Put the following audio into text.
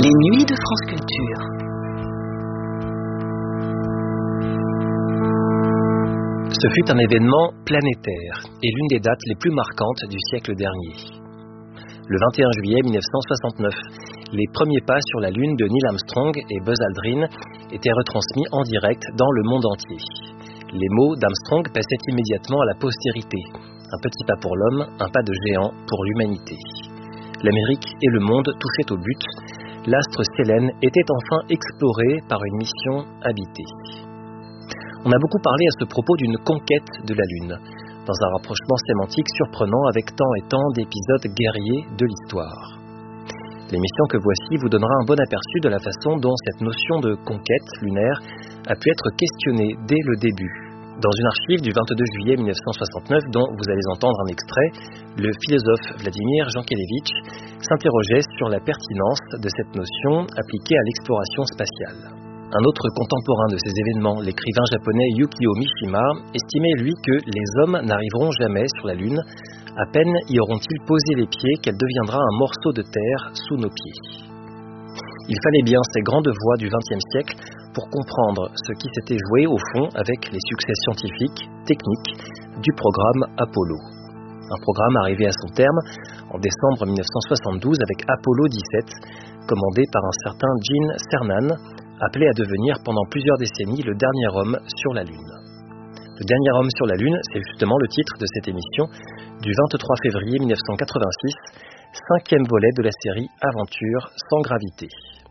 Les nuits de France Culture. Ce fut un événement planétaire et l'une des dates les plus marquantes du siècle dernier. Le 21 juillet 1969, les premiers pas sur la Lune de Neil Armstrong et Buzz Aldrin étaient retransmis en direct dans le monde entier. Les mots d'Armstrong passaient immédiatement à la postérité. Un petit pas pour l'homme, un pas de géant pour l'humanité. L'Amérique et le monde touchaient au but. L'astre Sélène était enfin exploré par une mission habitée. On a beaucoup parlé à ce propos d'une conquête de la Lune, dans un rapprochement sémantique surprenant avec tant et tant d'épisodes guerriers de l'histoire. L'émission que voici vous donnera un bon aperçu de la façon dont cette notion de conquête lunaire a pu être questionnée dès le début. Dans une archive du 22 juillet 1969, dont vous allez entendre un extrait, le philosophe Vladimir Jankélévitch s'interrogeait sur la pertinence de cette notion appliquée à l'exploration spatiale. Un autre contemporain de ces événements, l'écrivain japonais Yukio Mishima, estimait lui que les hommes n'arriveront jamais sur la Lune, à peine y auront-ils posé les pieds qu'elle deviendra un morceau de terre sous nos pieds. Il fallait bien ces grandes voix du XXe siècle pour comprendre ce qui s'était joué au fond avec les succès scientifiques, techniques du programme Apollo. Un programme arrivé à son terme en décembre 1972 avec Apollo 17, commandé par un certain Gene Cernan, appelé à devenir pendant plusieurs décennies le dernier homme sur la Lune. Le dernier homme sur la Lune, c'est justement le titre de cette émission du 23 février 1986, 5e volet de la série Aventure sans gravité.